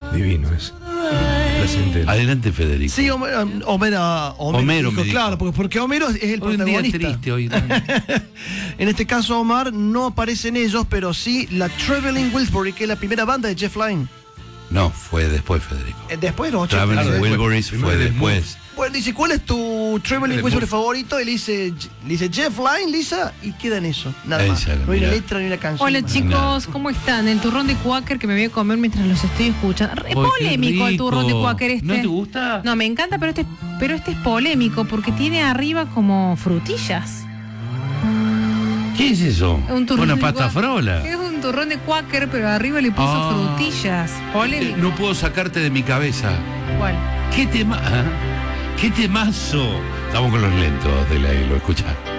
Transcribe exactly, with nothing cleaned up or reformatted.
Divino es. Placentero. Adelante, Federico. Sí, Homero, Homero, Homero, Homero dijo, me dijo. claro, porque, porque Homero es el Hoy un día protagonista. triste hoy. En este caso, Omar, no aparecen ellos, pero sí la Traveling Wilburys, que es la primera banda de Jeff Lynne. No, fue después, Federico. Eh, Después los Traveling ochenta. Claro, Wilburys después. fue Primero después. Bueno, dice, ¿cuál es tu Traveling El Wilburys Move. favorito? Él dice, le dice Jeff Lynne, Lisa, y queda en eso. Nada más. Exacto, No hay una mirá. letra ni una canción. Hola más. chicos, ¿cómo están? El turrón de Quaker que me voy a comer mientras los estoy escuchando. Es Ay, qué polémico el turrón de rico. Quaker este. ¿No te gusta? No, me encanta, pero este, pero este es polémico porque tiene arriba como frutillas. ¿Qué es eso? Un turrón Una de pasta Quaker. frola. Es un turrón de Quaker, pero arriba le puso Ah. frutillas. Polémico. No puedo sacarte de mi cabeza. ¿Cuál? ¿Qué tema? ¿Ah? ¿Qué temazo? Estamos con los lentos de la E L O, escucha.